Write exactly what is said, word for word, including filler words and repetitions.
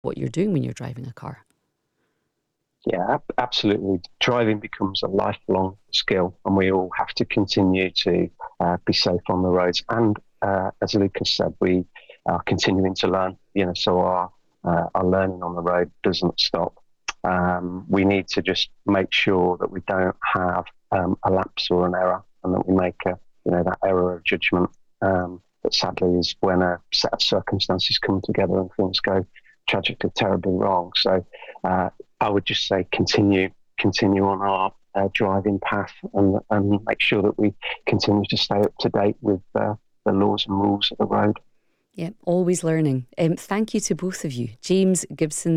what you're doing when you're driving a car. Yeah, ab- absolutely. Driving becomes a lifelong skill, and we all have to continue to uh, be safe on the roads. And uh, as Lucas said, we are continuing to learn. You know, so our uh, our learning on the road doesn't stop. Um, we need to just make sure that we don't have um, a lapse or an error, and that we make a you know that error of judgment. Um, that sadly is when a set of circumstances come together and things go tragically, terribly wrong. So. Uh, I would just say continue, continue on our uh, driving path, and, and make sure that we continue to stay up to date with uh, the laws and rules of the road. Yeah, always learning. Um, thank you to both of you. James Gibson